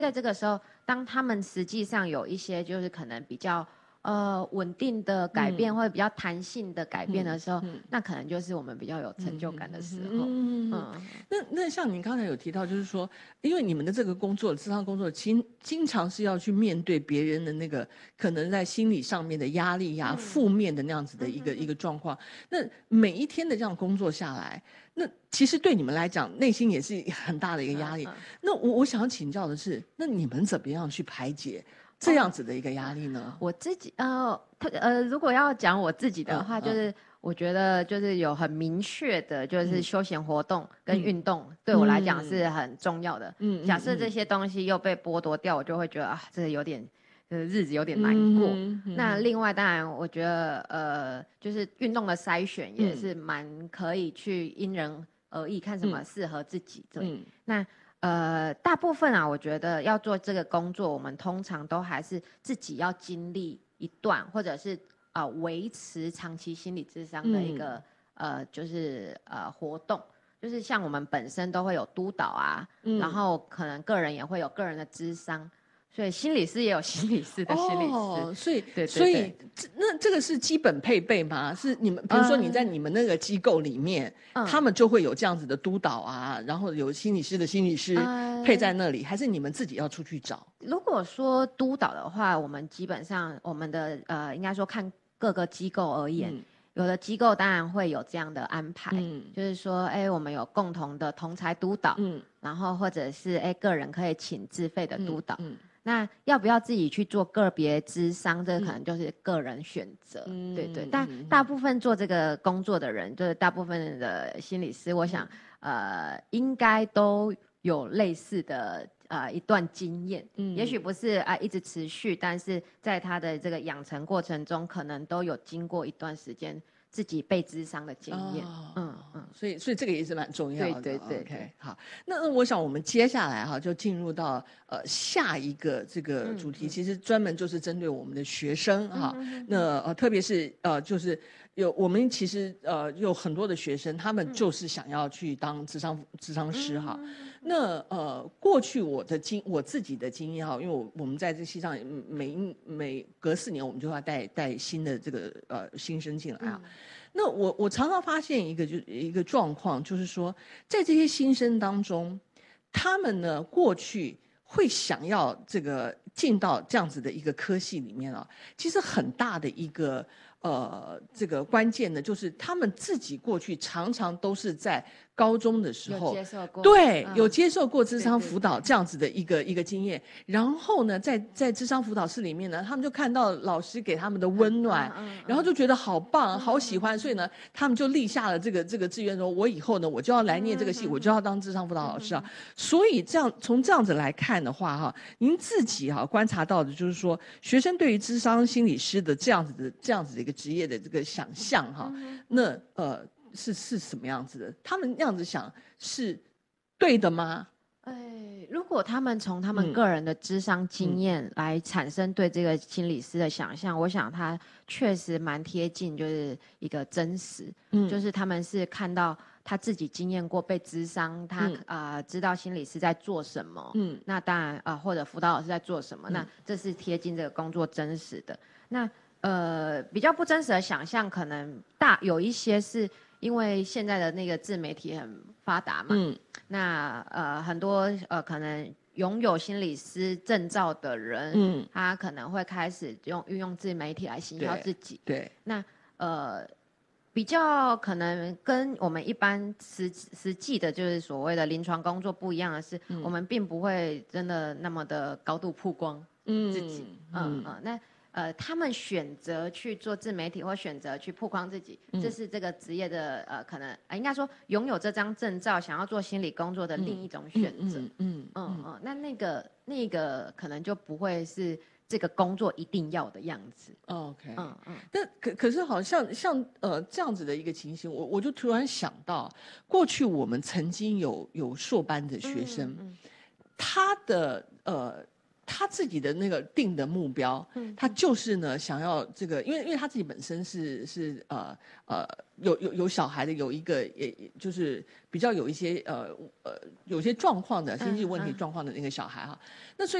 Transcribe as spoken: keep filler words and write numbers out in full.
在这个时候，当他们实际上有一些就是可能比较呃稳定的改变， 嗯或者比较弹性的改变的时候， 嗯嗯那可能就是我们比较有成就感的时候。 嗯， 嗯， 那那像您刚才有提到，就是说，因为你们的这个工作，咨商工作，经经常是要去面对别人的那个可能在心理上面的压力呀、 嗯负面的那样子的一个、 嗯一个状况。那每一天的这样工作下来，那其实对你们来讲，内心也是很大的一个压力。 嗯嗯那我我想要请教的是，那你们怎么样去排解这样子的一个压力呢？ 我自己呃，他呃，如果要讲我自己的话， 嗯嗯就是我觉得就是有很明确的，就是嗯休闲活动跟嗯运动对我来讲嗯是很重要的。 嗯嗯假设这嗯些东西又被剥夺掉，我就会觉得啊，这有点，呃，日子有点难过。 嗯嗯那另外，当然我觉得呃，就是运动的筛选也嗯是蛮可以去因人而异，看什么嗯适合自己。对， 嗯那。呃，大部分啊，我觉得要做这个工作，我们通常都还是自己要经历一段，或者是啊维持长期心理咨商的一个、 嗯、 呃，就是呃活动，就是像我们本身都会有督导啊， 嗯然后可能个人也会有个人的咨商，所以心理师也有心理师的心理师， 哦，所以对对对所以这那这个是基本配备吗？是你们比如说你在你们那个机构里面， 嗯他们就会有这样子的督导啊，然后有心理师的心理师呃配在那里，还是你们自己要出去找？ 如果说督导的话，我们基本上我们的呃，应该说看各个机构而言， 嗯有的机构当然会有这样的安排， 嗯就是说，哎，我们有共同的同才督导， 嗯然后或者是哎个人可以请自费的督导。 嗯那要不要自己去做个别咨商，这个可能就是个人选择， 嗯对对。 嗯但嗯大部分做这个工作的人，就是大部分的心理师，我想，呃，应该都有类似的呃一段经验， 嗯也许不是啊、呃、一直持续，但是在他的这个养成过程中，可能都有经过一段时间自己被咨商的经验， 哦嗯嗯。 所以所以这个也是蛮重要的。 对对对 OK， 对好，那那我想我们接下来哈就进入到呃下一个这个嗯主题， 嗯其实专门就是针对我们的学生哈。 嗯嗯嗯那呃特别是呃就是有我们其实呃有很多的学生，他们就是想要去当咨商咨商师哈。 嗯嗯嗯那呃过去我的经我自己的经验哈，因为我我们在这系上每一每隔四年我们就要带带新的这个呃新生进来啊。 嗯那我我常常发现一个就一个状况，就是说，在这些新生当中，他们呢过去会想要这个进到这样子的一个科系里面啊，其实很大的一个呃这个关键呢，就是他们自己过去常常都是在高中的时有候接受过， 对、 嗯有接受过咨商对对辅导对这样子的一个一个经验，然后呢，在在咨商辅导室里面呢，他们就看到老师给他们的温暖， 嗯嗯嗯然后就觉得好棒，好喜欢，所以呢，他们就立下了这个这个志愿，说我以后呢，我就要来念这个戏，我就要当咨商辅导老师啊。所以这样从这样子来看的话，哈，您自己哈观察到的就是说，学生对于咨商心理师的这样子的这样子的一个职业的这个想象哈，那呃是是什么样子的？他们那样子想是对的吗？ 哎，如果他们从他们嗯个人的智商经验来产生对这个心理师的想象，我想他确实蛮贴近，就是一个真实， 嗯就是他们是看到他自己经验过被咨商，他嗯啊、呃知道心理师在做什么， 嗯那当然啊、呃或者辅导老师在做什么，那这是贴近这个工作真实的。那呃比较不真实的想象，可能大有一些是因为现在的那个自媒体很发达嘛， 嗯那呃很多呃可能拥有心理师证照的人， 嗯他可能会开始用运用自媒体来行销对自己。 对那呃比较可能跟我们一般实实际的，就是所谓的临床工作不一样的是，我们并不会真的那么的高度曝光嗯自己。嗯嗯，那。呃，他们选择去做自媒体，或选择去曝光自己， 嗯这是这个职业的呃，可能呃，应该说拥有这张证照，想要做心理工作的另一种选择。 嗯嗯嗯嗯，那那个那个可能就不会是这个工作一定要的样子。 ，OK， 嗯嗯， 但可可是好像像呃这样子的一个情形，我我就突然想到，过去我们曾经有有硕班的学生， 嗯嗯他的呃。 他自己的那个定的目标，嗯，他就是呢想要这个，因为因为他自己本身是是呃呃有有有小孩的，有一个也就是比较有一些呃呃有些状况的经济问题状况的那个小孩哈，那所以。